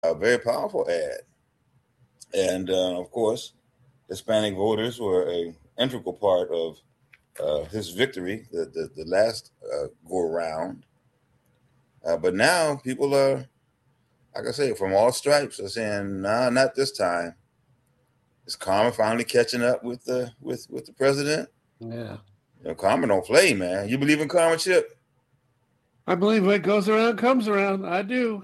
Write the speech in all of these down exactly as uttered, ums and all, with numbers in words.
a very powerful ad. And uh, of course, Hispanic voters were a integral part of uh, his victory, the the, the last uh, go around. Uh, but now people are, like I say, from all stripes are saying, "Nah, not this time." Is karma finally catching up with the with with the president? Yeah. You know, karma don't play, man. You believe in karma, Chip? I believe what goes around comes around. I do.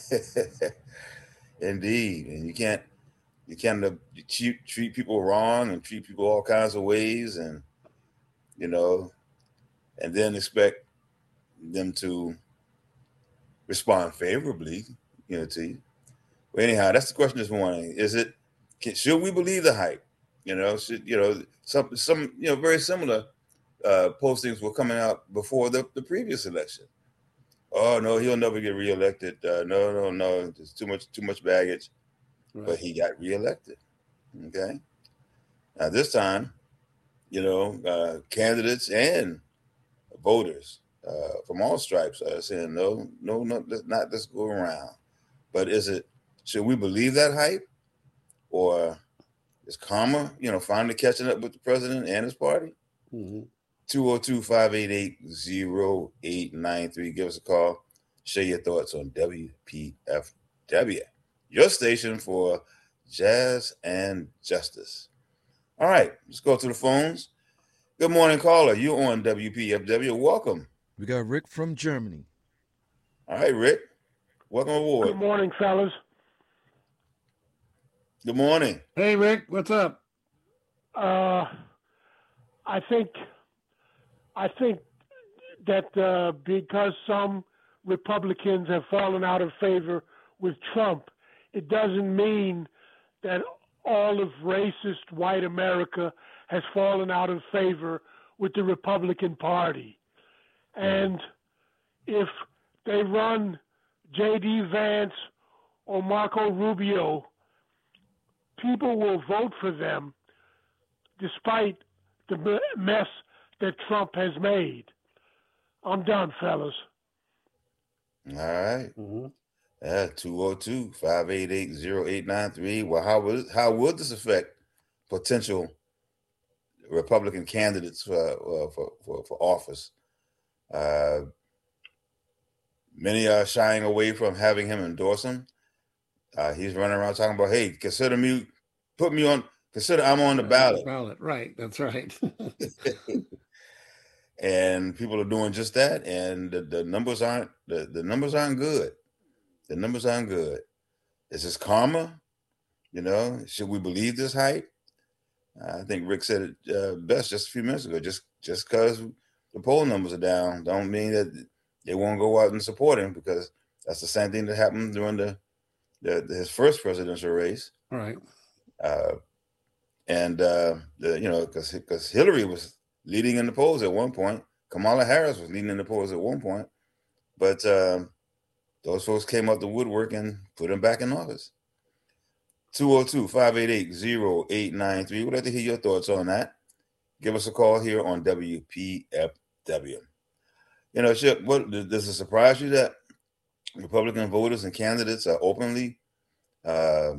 Indeed, and you can't you can't uh, treat, treat people wrong and treat people all kinds of ways, and you know, and then expect them to respond favorably, you know, to you. But anyhow, that's the question this morning. Is it can, should we believe the hype? You know, should you know some some you know very similar uh, postings were coming out before the, the previous election. Oh no, he'll never get reelected. Uh, no, no, no. There's too much too much baggage. But Right. he got reelected. Okay. Now this time, you know, uh, candidates and voters uh, from all stripes are saying no, no, no, let's not let's go around. But is it should we believe that hype, or is karma, you know, finally catching up with the president and his party? Hmm. two oh two, five eight eight, oh eight nine three. Give us a call. Share your thoughts on W P F W, your station for jazz and justice. All right, let's go to the phones. Good morning, caller. You on W P F W. Welcome. We got Rick from Germany. All right, Rick. Welcome Good aboard. morning, fellas. Good morning. Hey, Rick, what's up? Uh, I think I think that uh, because some Republicans have fallen out of favor with Trump, it doesn't mean that all of racist white America has fallen out of favor with the Republican Party. And if they run J D. Vance or Marco Rubio, people will vote for them despite the mess that Trump has made. I'm done, fellas. All right. Hmm. Yeah, two oh two, five eight eight, oh eight nine three. Well, how would how would this affect potential Republican candidates for uh, for, for, for office? Uh, many are shying away from having him endorse him. Uh, he's running around talking about, hey, consider me, put me on, consider I'm on the On the ballot. ballot, right? That's right. And people are doing just that, and the, the numbers aren't the, the numbers aren't good. The numbers aren't good. Is this karma? You know, should we believe this hype? I think Rick said it uh, best just a few minutes ago. Just just because the poll numbers are down, don't mean that they won't go out and support him, because that's the same thing that happened during the, the, the his first presidential race. Right. Uh, and uh, the, you know, because because Hillary was leading in the polls at one point, Kamala Harris was leading in the polls at one point, but uh, those folks came out the woodwork and put him back in office. two oh two, five eight eight, oh eight nine three. We'd like to hear your thoughts on that. Give us a call here on W P F W. You know, Chip, what does it surprise you that Republican voters and candidates are openly, uh,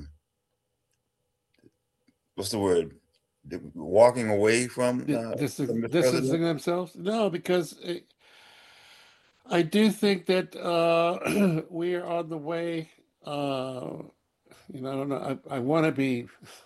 what's the word, walking away from uh, This is from this distancing president? themselves? No, because it, I do think that uh, we are on the way. Uh, you know, I don't know. I, I want to be,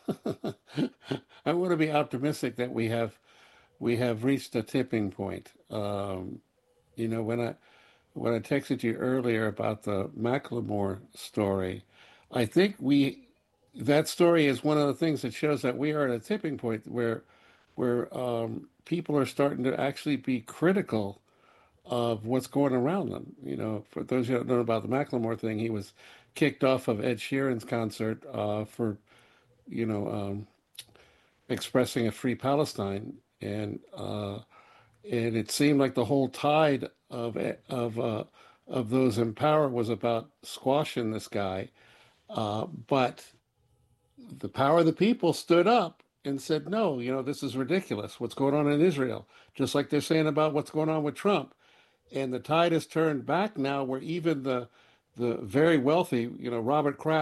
I want to be optimistic that we have we have reached a tipping point. Um, you know, when I when I texted you earlier about the Macklemore story, I think we that story is one of the things that shows that we are at a tipping point where where um, people are starting to actually be critical of what's going around them. You know, for those who don't know about the Macklemore thing, he was kicked off of Ed Sheeran's concert uh, for you know um, expressing a free Palestine, and uh, and it seemed like the whole tide of of uh, of those in power was about squashing this guy, uh, but the power of the people stood up and said, no, you know, this is ridiculous. What's going on in Israel? Just like they're saying about what's going on with Trump. And the tide has turned back now, where even the the very wealthy, you know, Robert Kraft.